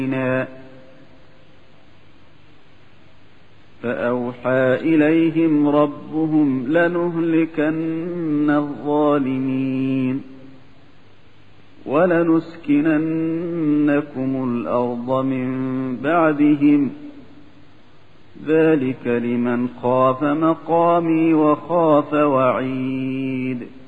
فأوحى إليهم ربهم لنهلكن الظالمين ولنسكننكم الأرض من بعدهم ذلك لمن خاف مقامي وخاف وعيد